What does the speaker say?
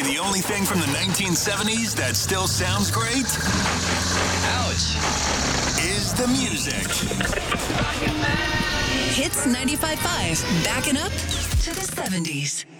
The only thing from the 1970s that still sounds great? Ouch. Is the music. Hits 95.5, backing up to the 70s.